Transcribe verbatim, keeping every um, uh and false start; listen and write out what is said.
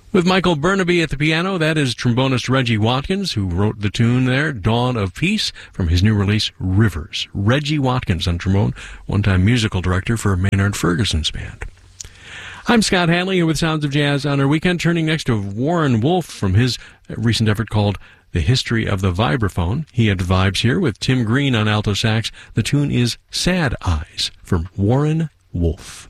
With Michael Burnaby at the piano, that is trombonist Reggie Watkins, who wrote the tune there, Dawn of Peace, from his new release, Rivers. Reggie Watkins on trombone, one-time musical director for Maynard Ferguson's band. I'm Scott Hanley here with Sounds of Jazz on our weekend, turning next to Warren Wolf from his recent effort called The History of the Vibraphone. He had vibes here with Tim Green on alto sax. The tune is Sad Eyes from Warren Wolf.